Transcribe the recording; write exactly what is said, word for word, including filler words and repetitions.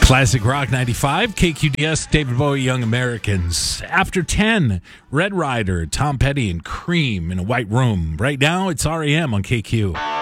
Classic Rock ninety-five, K Q D S, David Bowie, Young Americans. After ten, Red Rider, Tom Petty, and Cream in a White Room. Right now, it's R E M on K Q.